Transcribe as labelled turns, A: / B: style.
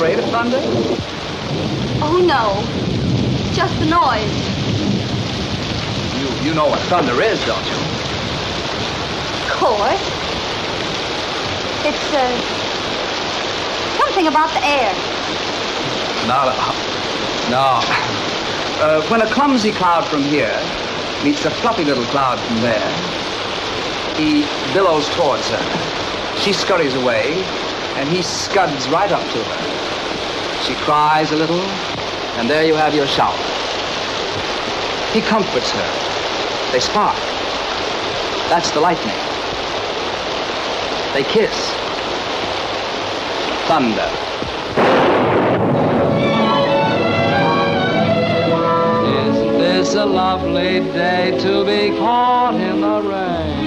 A: afraid of thunder?
B: Oh, no. Just the noise.
A: You know what thunder is, don't you?
B: Of course. It's, something about the air.
A: No. When a clumsy cloud from here meets a fluffy little cloud from there, he billows towards her. She scurries away, and he scuds right up to her. She cries a little, and there you have your shower. He comforts her. They spark. That's the lightning. They kiss. Thunder.
C: Isn't this a lovely day to be caught in the rain?